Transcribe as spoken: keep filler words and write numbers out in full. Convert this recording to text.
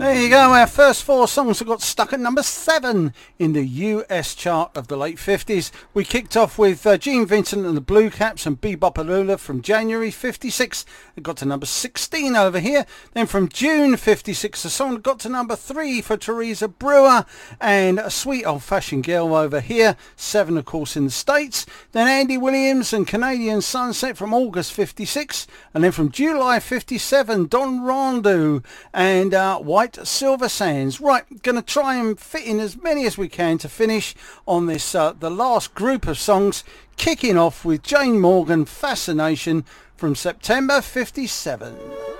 There you go, our first four songs have got stuck at number seven in the U S chart of the late fifties. We kicked off with uh, Gene Vincent and the Blue Caps and Be-Bop-A-Lula from January fifty-six. It got to number sixteen over here. Then from June fifty-six, the song got to number three for Teresa Brewer and A Sweet Old Fashioned Girl over here. Seven, of course, in the States. Then Andy Williams and Canadian Sunset from August fifty-six. And then from July fifty-seven, Don Rondu and uh, White Silver Sands. Right, going to try and fit in as many as we can to finish on this, uh, the last group of songs, kicking off with Jane Morgan, Fascination from September fifty-seven.